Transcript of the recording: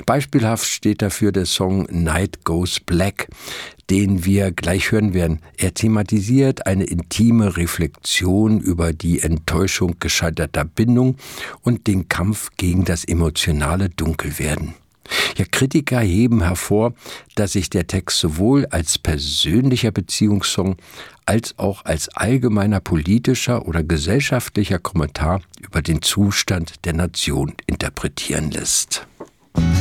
Beispielhaft steht dafür der Song Night Goes Black, den wir gleich hören werden. Er thematisiert eine intime Reflexion über die Enttäuschung gescheiterter Bindung und den Kampf gegen das emotionale Dunkelwerden. Ja, Kritiker heben hervor, dass sich der Text sowohl als persönlicher Beziehungssong als auch als allgemeiner politischer oder gesellschaftlicher Kommentar über den Zustand der Nation interpretieren lässt.